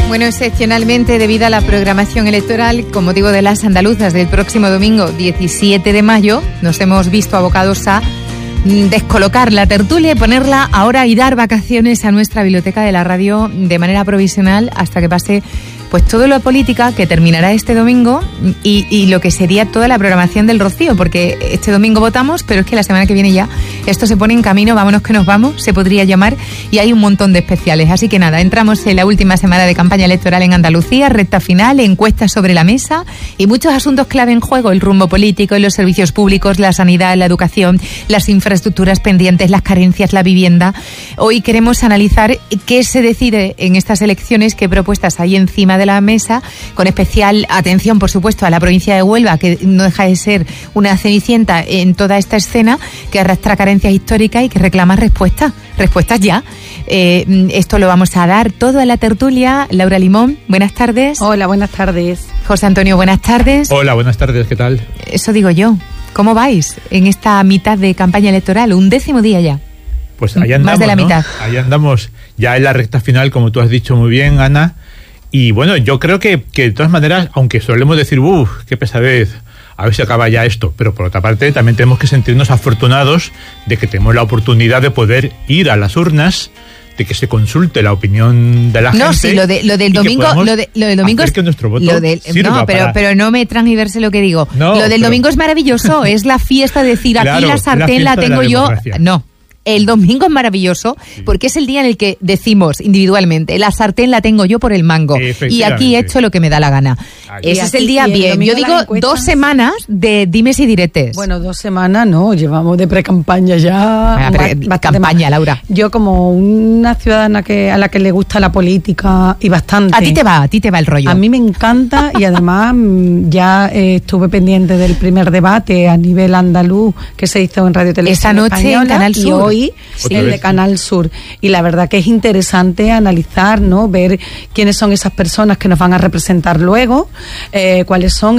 Bueno, excepcionalmente, debido a la programación electoral, con motivo de las andaluzas del próximo domingo 17 de mayo, nos hemos visto abocados a descolocar la tertulia y ponerla ahora y dar vacaciones a nuestra biblioteca de la radio de manera provisional hasta que pase pues todo lo política, que terminará este domingo, y lo que sería toda la programación del Rocío, porque este domingo votamos, pero es que la semana que viene ya esto se pone en camino, vámonos que nos vamos, se podría llamar, y hay un montón de especiales. Así que nada, entramos en la última semana de campaña electoral en Andalucía, recta final, encuestas sobre la mesa y muchos asuntos clave en juego: el rumbo político, los servicios públicos, la sanidad, la educación, las infraestructuras pendientes, las carencias, la vivienda. Hoy queremos analizar qué se decide en estas elecciones, qué propuestas hay encima de la mesa, con especial atención, por supuesto, a la provincia de Huelva, que no deja de ser una cenicienta en toda esta escena, que arrastra carencias históricas y que reclama respuestas ya. Esto lo vamos a dar todo a la tertulia. Laura Limón, buenas tardes. Hola, buenas tardes. José Antonio, buenas tardes. Hola, buenas tardes, ¿qué tal? Eso digo yo. ¿Cómo vais en esta mitad de campaña electoral? 11º día ya. Pues ahí andamos, más de la mitad. Ahí andamos, ya en la recta final, como tú has dicho muy bien, Ana. Y bueno, yo creo que de todas maneras, aunque solemos decir, qué pesadez, a ver si acaba ya esto, pero por otra parte también tenemos que sentirnos afortunados de que tenemos la oportunidad de poder ir a las urnas, de que se consulte la opinión de la gente. No, sí, lo del domingo, lo del domingo es que nuestro voto no, pero no me transgiverse lo que digo. No, lo del domingo es maravilloso, es la fiesta de decir, claro, aquí la sartén la tengo yo. No. El domingo es maravilloso porque es el día en el que decimos individualmente, la sartén la tengo yo por el mango y aquí he hecho lo que me da la gana. Ese es el día bien. Yo digo 2 semanas de dimes y diretes. Bueno, 2 semanas no, llevamos de pre-campaña ya. Campaña, Laura. Yo, como una ciudadana a la que le gusta la política y bastante. A ti te va el rollo. A mí me encanta y además ya estuve pendiente del primer debate a nivel andaluz que se hizo en Radio Televisión Esta noche Española, en Canal Sur. Y hoy el de Canal Sur, y la verdad que es interesante analizar, ¿no? Ver quiénes son esas personas que nos van a representar luego, cuáles son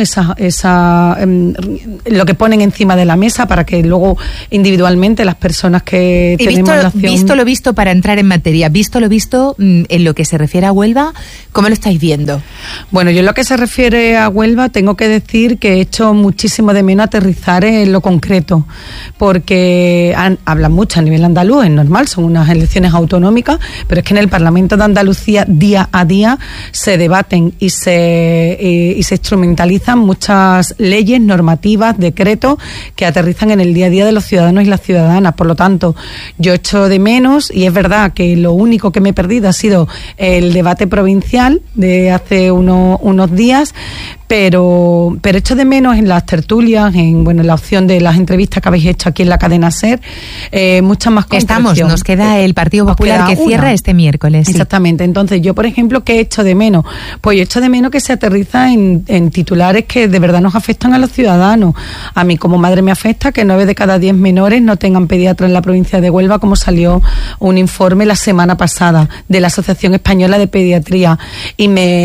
lo que ponen encima de la mesa para que luego individualmente las personas que tenemos la opción. Visto lo visto, para entrar en materia, visto lo visto en lo que se refiere a Huelva, ¿cómo lo estáis viendo? Bueno, yo en lo que se refiere a Huelva tengo que decir que he hecho muchísimo de menos aterrizar en lo concreto, porque hablan mucho a nivel andaluz, es normal, son unas elecciones autonómicas, pero es que en el Parlamento de Andalucía día a día se debaten y se instrumentalizan muchas leyes, normativas, decretos que aterrizan en el día a día de los ciudadanos y las ciudadanas. Por lo tanto, yo echo de menos, y es verdad que lo único que me he perdido ha sido el debate provincial de hace unos días, pero echo de menos en las tertulias, en la opción de las entrevistas que habéis hecho aquí en la cadena SER, mucha más concreción. Nos queda el Partido Popular que cierra este miércoles. Sí. Exactamente. Entonces, yo, por ejemplo, ¿qué echo de menos? Pues yo echo de menos que se aterriza en titulares que de verdad nos afectan a los ciudadanos. A mí, como madre, me afecta que 9 de cada 10 menores no tengan pediatra en la provincia de Huelva, como salió un informe la semana pasada de la Asociación Española de Pediatría. Y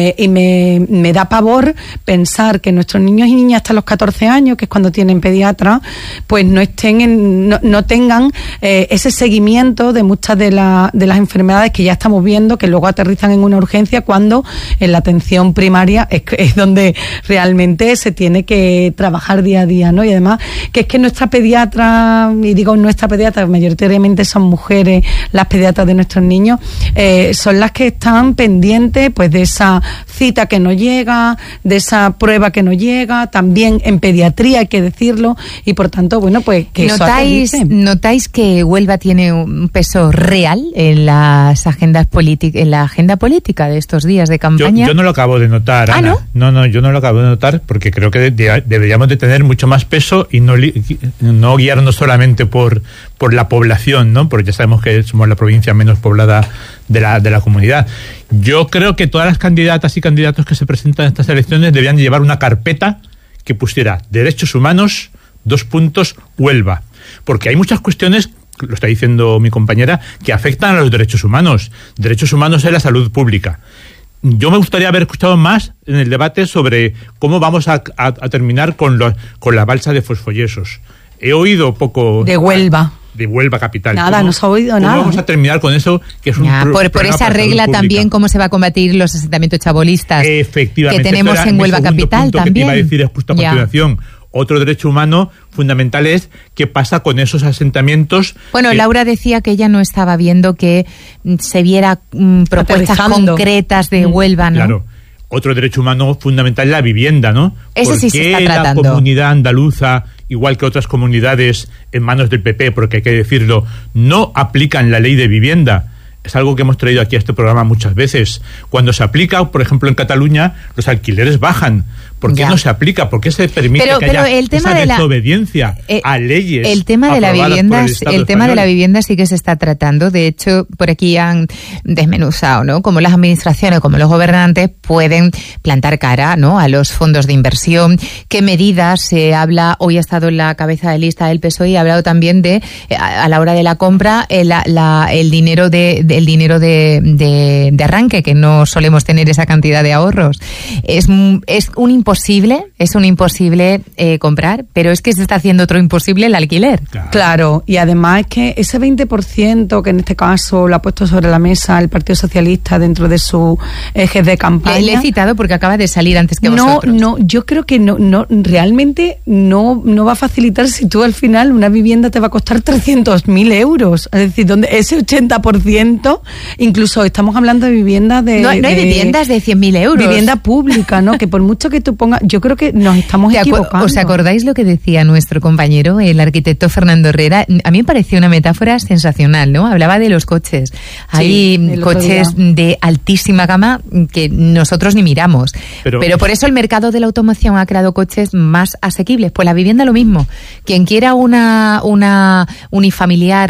me da pavor pensar que nuestros niños y niñas hasta los 14 años, que es cuando tienen pediatra, pues no tengan ese seguimiento de muchas de las enfermedades que ya estamos viendo, que luego aterrizan en una urgencia, cuando en la atención primaria es donde realmente se tiene que trabajar día a día, ¿no? Y además que es que nuestra pediatra, y digo nuestra pediatra, mayoritariamente son mujeres las pediatras de nuestros niños, son las que están pendientes pues de esa cita que no llega, de esa prueba que no llega, también en pediatría, hay que decirlo, y por tanto, bueno, pues que ¿Notáis que Huelva tiene un peso real en las agendas políticas, en la agenda política de estos días de campaña? Yo no lo acabo de notar, Ana. No, yo no lo acabo de notar, porque creo que deberíamos de tener mucho más peso y no guiarnos solamente por la población, ¿no? Porque ya sabemos que somos la provincia menos poblada de la comunidad. Yo creo que todas las candidatas y candidatos que se presentan en estas elecciones deberían llevar una carpeta que pusiera derechos humanos, Huelva, porque hay muchas cuestiones, lo está diciendo mi compañera, que afectan a los derechos humanos en la salud pública. Yo me gustaría haber escuchado más en el debate sobre cómo vamos a terminar con la balsa de fosfoyesos. He oído poco de Huelva. de Huelva Capital. Nada, no se ha oído nada. Vamos a terminar con eso, que es por esa regla también, cómo se va a combatir los asentamientos chabolistas que tenemos en Huelva Capital también. Que te iba a decir justo a continuación. Otro derecho humano fundamental es qué pasa con esos asentamientos. Bueno, Laura decía que ella no estaba viendo que se viera propuestas concretas de Huelva, ¿no? Claro. Otro derecho humano fundamental es la vivienda, ¿no? Ese sí se está tratando. La comunidad andaluza, igual que otras comunidades en manos del PP, porque hay que decirlo, no aplican la ley de vivienda? Es algo que hemos traído aquí a este programa muchas veces. Cuando se aplica, por ejemplo, en Cataluña, los alquileres bajan. ¿Por qué no se aplica? ¿Por qué se permite que haya esa desobediencia a leyes? El tema de la vivienda, sí que se está tratando. De hecho, por aquí han desmenuzado, ¿no? Cómo las administraciones, como los gobernantes pueden plantar cara, ¿no? A los fondos de inversión. ¿Qué medidas se habla? Hoy ha estado en la cabeza de lista del PSOE y ha hablado también de, a la hora de la compra, el dinero de arranque, que no solemos tener esa cantidad de ahorros. Es un imposible comprar, pero es que se está haciendo otro imposible, el alquiler. Claro, y además es que ese 20% que en este caso lo ha puesto sobre la mesa el Partido Socialista dentro de su eje de campaña. Le he citado porque acaba de salir antes que vosotros. No, yo creo que no realmente no va a facilitar si tú al final una vivienda te va a costar 300.000 euros. Es decir, donde ese 80%, incluso estamos hablando de viviendas de... No hay viviendas de 100.000 euros. Vivienda pública, ¿no? Que por mucho que tú pongas, yo creo que nos estamos equivocando. ¿Os acordáis lo que decía nuestro compañero, el arquitecto Fernando Herrera? A mí me pareció una metáfora sensacional, ¿no? Hablaba de los coches. Hay coches de altísima gama que nosotros ni miramos. Pero por eso el mercado de la automoción ha creado coches más asequibles. Pues la vivienda lo mismo. Quien quiera una unifamiliar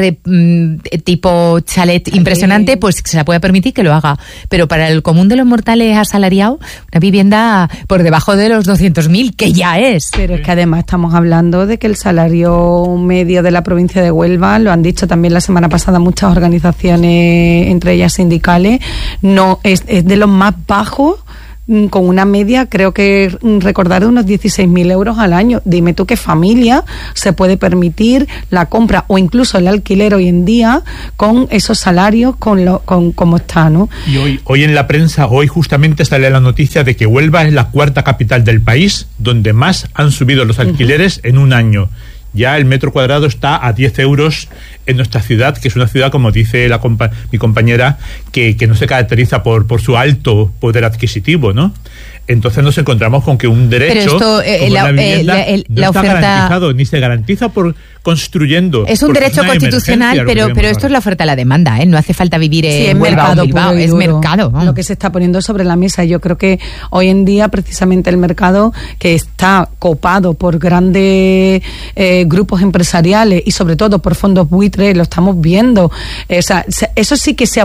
tipo chalet impresionante, pues se la puede permitir que lo haga. Pero para el común de los mortales asalariados, una vivienda por debajo de los 200.000, que ya es. Pero es que además estamos hablando de que el salario medio de la provincia de Huelva, lo han dicho también la semana pasada muchas organizaciones, entre ellas sindicales, no es de los más bajos, con una media, creo que recordar, de unos 16.000 euros al año. Dime tú qué familia se puede permitir la compra o incluso el alquiler hoy en día con esos salarios, con cómo está, ¿no? Y hoy en la prensa, hoy justamente sale la noticia de que Huelva es la cuarta capital del país donde más han subido los alquileres en un año. Ya el metro cuadrado está a 10 euros en nuestra ciudad, que es una ciudad, como dice mi compañera, que no se caracteriza por su alto poder adquisitivo, ¿no? Entonces nos encontramos con que un derecho como la vivienda no está garantizado, ni se garantiza por construyendo. Es un derecho constitucional, pero esto es la oferta a la demanda, ¿eh? No hace falta vivir en Huelva o Bilbao, es mercado. Lo que se está poniendo sobre la mesa. Yo creo que hoy en día precisamente el mercado, que está copado por grandes grupos empresariales y sobre todo por fondos buitres, lo estamos viendo. O sea, eso sí que se ha